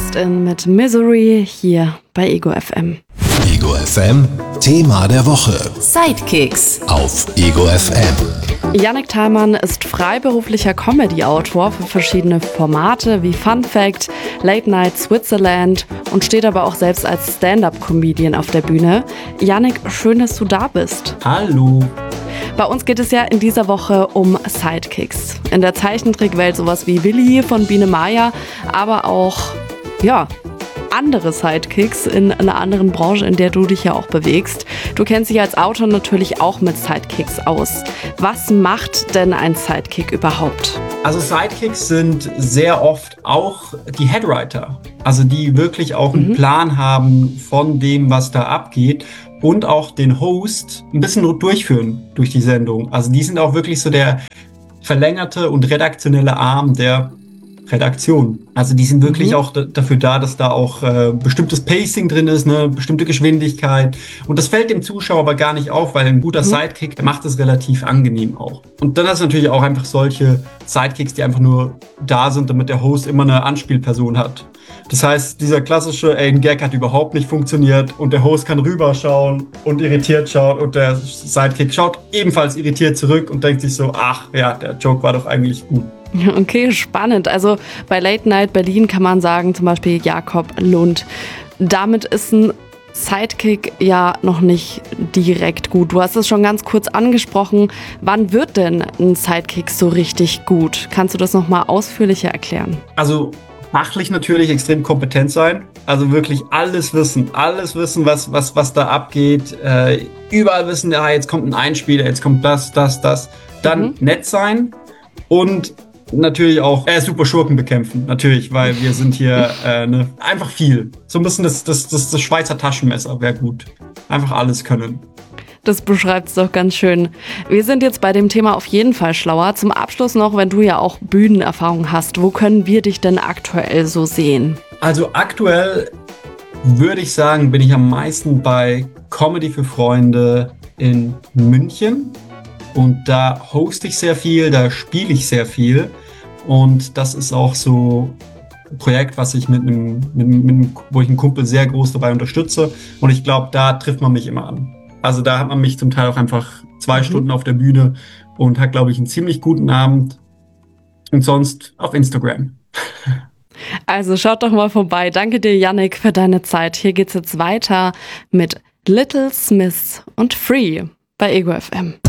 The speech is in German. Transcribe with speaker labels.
Speaker 1: Justin mit Misery hier bei Ego FM.
Speaker 2: Ego FM, Thema der Woche.
Speaker 3: Sidekicks
Speaker 2: Auf Ego FM.
Speaker 1: Yannick Thalmann ist freiberuflicher Comedy-Autor für verschiedene Formate wie Fun Fact, Late Night Switzerland und steht aber auch selbst als Stand-Up-Comedian auf der Bühne. Yannick, schön, dass du da bist.
Speaker 4: Hallo.
Speaker 1: Bei uns geht es ja in dieser Woche um Sidekicks. In der Zeichentrickwelt sowas wie Willi von Biene Maya, aber auch, andere Sidekicks in einer anderen Branche, in der du dich ja auch bewegst. Du kennst dich als Autor natürlich auch mit Sidekicks aus. Was macht denn ein Sidekick überhaupt?
Speaker 4: Also Sidekicks sind sehr oft auch die Headwriter, also die wirklich auch einen Plan haben von dem, was da abgeht und auch den Host ein bisschen durchführen durch die Sendung. Also die sind auch wirklich so der verlängerte und redaktionelle Arm der Redaktion. Also die sind wirklich auch dafür da, dass da auch bestimmtes Pacing drin ist, eine bestimmte Geschwindigkeit. Und das fällt dem Zuschauer aber gar nicht auf, weil ein guter Sidekick macht es relativ angenehm auch. Und dann hast du natürlich auch einfach solche Sidekicks, die einfach nur da sind, damit der Host immer eine Anspielperson hat. Das heißt, dieser klassische, ein Gag hat überhaupt nicht funktioniert und der Host kann rüberschauen und irritiert schauen und der Sidekick schaut ebenfalls irritiert zurück und denkt sich so, ach ja, der Joke war doch eigentlich gut.
Speaker 1: Okay, spannend. Also bei Late Night Berlin kann man sagen, zum Beispiel Jakob Lund. Damit ist ein Sidekick ja noch nicht direkt gut. Du hast es schon ganz kurz angesprochen. Wann wird denn ein Sidekick so richtig gut? Kannst du das nochmal ausführlicher erklären?
Speaker 4: Also fachlich natürlich extrem kompetent sein. Also wirklich alles wissen, was da abgeht. Überall wissen, ja, jetzt kommt ein Einspieler, jetzt kommt das. Dann nett sein und natürlich auch super Schurken bekämpfen, natürlich, weil wir sind hier einfach viel. So ein bisschen das Schweizer Taschenmesser wäre gut. Einfach alles können.
Speaker 1: Das beschreibt es doch ganz schön. Wir sind jetzt bei dem Thema auf jeden Fall schlauer. Zum Abschluss noch, wenn du ja auch Bühnenerfahrung hast, wo können wir dich denn aktuell so sehen?
Speaker 4: Also aktuell würde ich sagen, bin ich am meisten bei Comedy für Freunde in München. Und da hoste ich sehr viel, da spiele ich sehr viel. Und das ist auch so ein Projekt, was ich wo ich einen Kumpel sehr groß dabei unterstütze. Und ich glaube, da trifft man mich immer an. Also da hat man mich zum Teil auch einfach 2 Stunden auf der Bühne und hat, glaube ich, einen ziemlich guten Abend. Und sonst auf Instagram.
Speaker 1: Also schaut doch mal vorbei. Danke dir, Yannick, für deine Zeit. Hier geht's jetzt weiter mit Little Smith und Free bei Ego FM.